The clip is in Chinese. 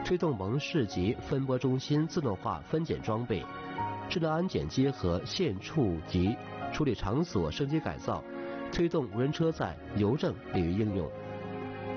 推动盟市级分拨中心自动化分拣装备，智能安检结合线处及处理场所升级改造，推动无人车在邮政领域应用。